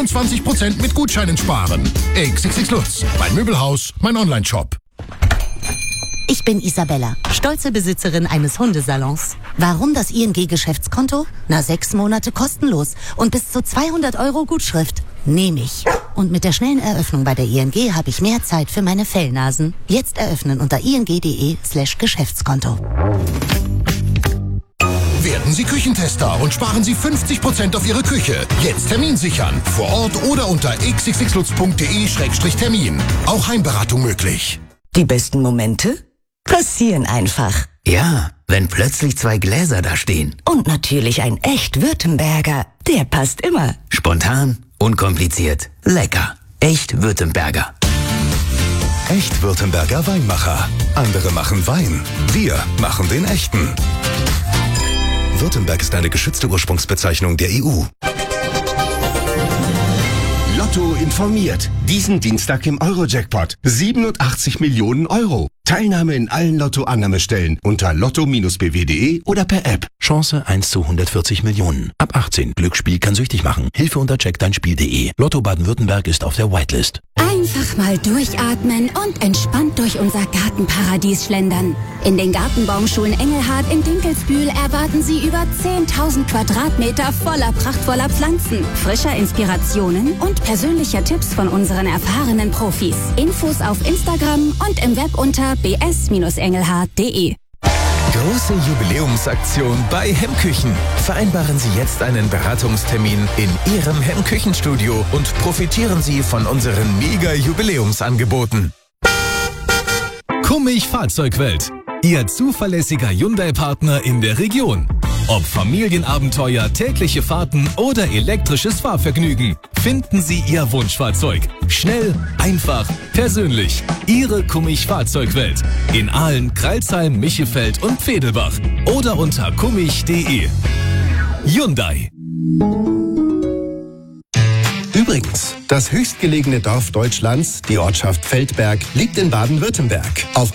20% mit Gutscheinen sparen. XXX Lutz, mein Möbelhaus, mein Onlineshop. Ich bin Isabella, stolze Besitzerin eines Hundesalons. Warum das ING-Geschäftskonto? 6 Monate kostenlos und bis zu 200 € Gutschrift. Nehme ich. Und mit der schnellen Eröffnung bei der ING habe ich mehr Zeit für meine Fellnasen. Jetzt eröffnen unter ing.de/Geschäftskonto. Werden Sie Küchentester und sparen Sie 50% auf Ihre Küche. Jetzt Termin sichern. Vor Ort oder unter xxxlutz.de/Termin. Auch Heimberatung möglich. Die besten Momente passieren einfach. Ja, wenn plötzlich 2 Gläser da stehen. Und natürlich ein echt Württemberger. Der passt immer. Spontan, unkompliziert, lecker. Echt Württemberger. Echt Württemberger Weinmacher. Andere machen Wein. Wir machen den echten. Württemberg ist eine geschützte Ursprungsbezeichnung der EU. Lotto informiert. Diesen Dienstag im Euro-Jackpot. 87 Millionen €. Teilnahme in allen Lotto-Annahmestellen unter lotto-bw.de oder per App. Chance 1 zu 140 Millionen. Ab 18. Glücksspiel kann süchtig machen. Hilfe unter checkdeinspiel.de. Lotto Baden-Württemberg ist auf der Whitelist. Einfach mal durchatmen und entspannt durch unser Gartenparadies schlendern. In den Gartenbaumschulen Engelhardt in Dinkelsbühl erwarten Sie über 10.000 Quadratmeter voller prachtvoller Pflanzen, frischer Inspirationen und persönlicher Tipps von unseren erfahrenen Profis. Infos auf Instagram und im Web unter bs-engelhardt.de. Große Jubiläumsaktion bei Hemmküchen. Vereinbaren Sie jetzt einen Beratungstermin in Ihrem Hemmküchenstudio und profitieren Sie von unseren Mega-Jubiläumsangeboten. Kummig Fahrzeugwelt. Ihr zuverlässiger Hyundai-Partner in der Region. Ob Familienabenteuer, tägliche Fahrten oder elektrisches Fahrvergnügen. Finden Sie Ihr Wunschfahrzeug. Schnell, einfach, persönlich. Ihre Kummig Fahrzeugwelt. In Aalen, Crailsheim, Michefeld und Vedelbach. Oder unter kummig.de. Hyundai. Übrigens, das höchstgelegene Dorf Deutschlands, die Ortschaft Feldberg, liegt in Baden-Württemberg auf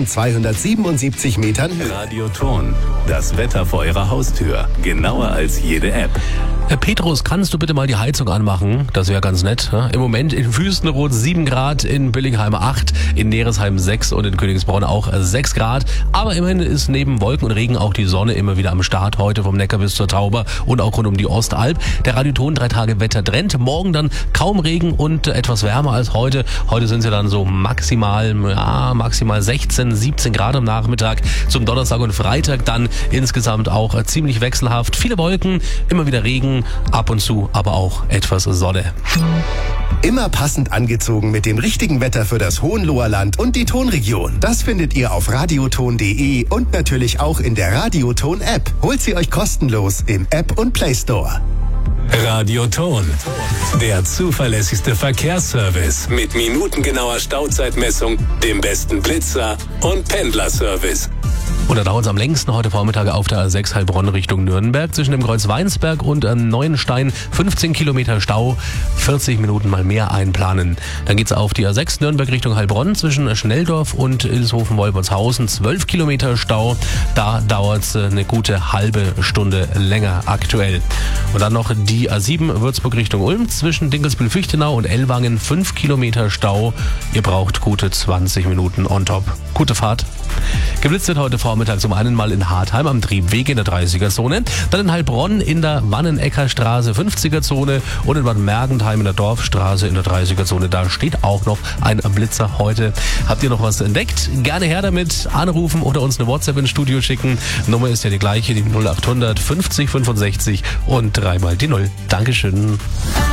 1277 Metern Höhe. Radioton, das Wetter vor Ihrer Haustür, genauer als jede App. Herr Petrus, kannst du bitte mal die Heizung anmachen? Das wäre ganz nett. Ne? Im Moment in Wüstenrot 7 Grad, in Billingheim 8, in Neresheim 6 und in Königsbronn auch 6 Grad. Aber immerhin ist neben Wolken und Regen auch die Sonne immer wieder am Start. Heute vom Neckar bis zur Tauber und auch rund um die Ostalb. Der Radioton 3 Tage Wettertrend. Morgen dann kaum Regen und etwas wärmer als heute. Heute sind sie dann so maximal 16, 17 Grad am Nachmittag. Zum Donnerstag und Freitag dann insgesamt auch ziemlich wechselhaft. Viele Wolken, immer wieder Regen, ab und zu aber auch etwas Sonne. Immer passend angezogen mit dem richtigen Wetter für das Hohenloherland und die Tonregion. Das findet ihr auf radioton.de und natürlich auch in der Radioton-App. Holt sie euch kostenlos im App und Play Store. Radioton, der zuverlässigste Verkehrsservice mit minutengenauer Stauzeitmessung, dem besten Blitzer und Pendlerservice. Und da dauert es am längsten heute Vormittag auf der A6 Heilbronn Richtung Nürnberg zwischen dem Kreuz Weinsberg und Neuenstein. 15 Kilometer Stau, 40 Minuten mal mehr einplanen. Dann geht's auf die A6 Nürnberg Richtung Heilbronn zwischen Schnelldorf und Ilshofen-Wolpertshausen. 12 Kilometer Stau, da dauert es eine gute halbe Stunde länger aktuell. Und dann noch die A7 Würzburg Richtung Ulm zwischen Dinkelsbühl-Fichtenau und Ellwangen. 5 Kilometer Stau, ihr braucht gute 20 Minuten on top. Gute Fahrt. Geblitzt wird heute Vormittag zum einen mal in Hartheim am Triebweg in der 30er-Zone, dann in Heilbronn in der Wannenecker-Straße 50er-Zone und in Bad Mergentheim in der Dorfstraße in der 30er-Zone. Da steht auch noch ein Blitzer heute. Habt ihr noch was entdeckt? Gerne her damit, anrufen oder uns eine WhatsApp ins Studio schicken. Nummer ist ja die gleiche, die 0800 50 65 und 3 mal die 0. Dankeschön.